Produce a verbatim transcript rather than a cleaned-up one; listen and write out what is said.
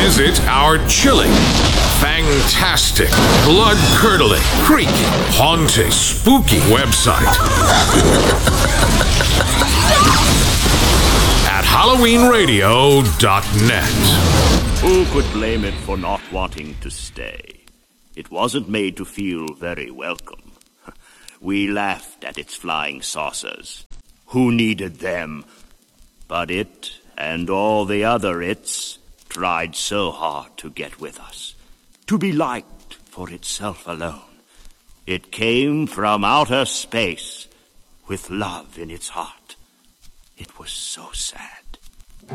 Visit our chilling, fantastic, blood-curdling, creepy, haunting, spooky website at Halloween Radio dot net. Who could blame it for not wanting to stay? It wasn't made to feel very welcome. We laughed at its flying saucers. Who needed them? But it and all the other its tried so hard to get with us, to be liked for itself alone. It came from outer space with love in its heart. It was so sad.